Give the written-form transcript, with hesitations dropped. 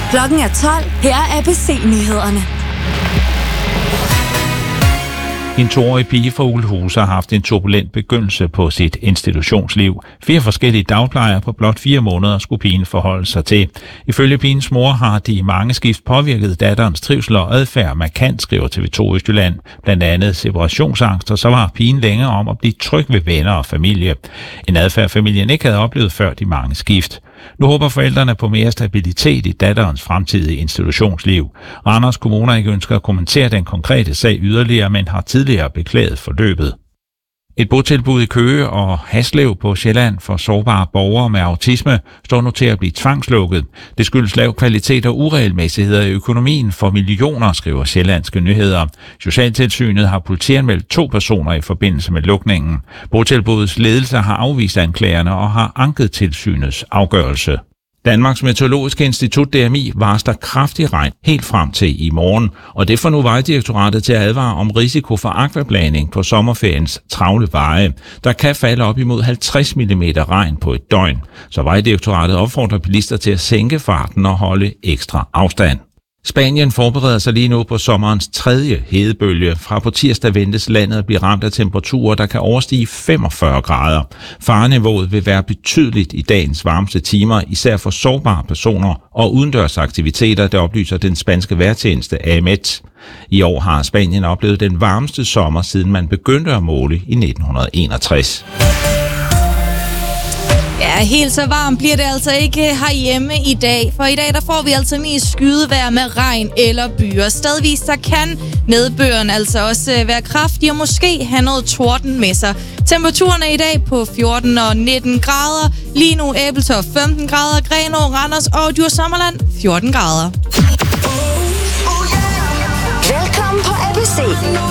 Klokken er 12. Her er ABC-nyhederne. En 2-årig pige fra Ugelhuse har haft en turbulent begyndelse på sit institutionsliv. 4 forskellige dagplejere på blot 4 måneder skulle pigen forholde sig til. Ifølge pigens mor har de mange skift påvirket datterens trivsel og adfærd markant, skriver TV2 Østjylland. Blandt andet separationsangst, og så var pigen længere om at blive tryg ved venner og familie. En adfærd familien ikke havde oplevet før de mange skift. Nu håber forældrene på mere stabilitet i datterens fremtidige institutionsliv. Randers Kommune ikke ønsker at kommentere den konkrete sag yderligere, men har tidligere beklaget forløbet. Et botilbud i Køge og Haslev på Sjælland for sårbare borgere med autisme står nu til at blive tvangslukket. Det skyldes lav kvalitet og uregelmæssigheder i økonomien for millioner, skriver Sjællandske Nyheder. Socialtilsynet har politianmeldt 2 personer i forbindelse med lukningen. Botilbudets ledelse har afvist anklagerne og har anket tilsynets afgørelse. Danmarks Meteorologiske Institut DMI varsler kraftig regn helt frem til i morgen, og det får nu Vejdirektoratet til at advare om risiko for akvablanding på sommerferiens travle veje. Der kan falde op imod 50 mm regn på et døgn, så Vejdirektoratet opfordrer bilister til at sænke farten og holde ekstra afstand. Spanien forbereder sig lige nu på sommerens 3. hedebølge. Fra på tirsdag ventes landet at blive ramt af temperaturer, der kan overstige 45 grader. Fareniveauet vil være betydeligt i dagens varmeste timer, især for sårbare personer og udendørsaktiviteter, der oplyser den spanske vejrtjeneste AMET. I år har Spanien oplevet den varmeste sommer, siden man begyndte at måle i 1961. Ja, helt så varmt bliver det altså ikke herhjemme i dag. For i dag der får vi altså mest skydevejr med regn eller byer. Stedvis der kan nedbøren altså også være kraftig og måske have noget torden med sig. Temperaturerne i dag på 14 og 19 grader. Lige nu Ebeltoft 15 grader, Grenaa, Randers og Djursommerland 14 grader. Velkommen på ABC.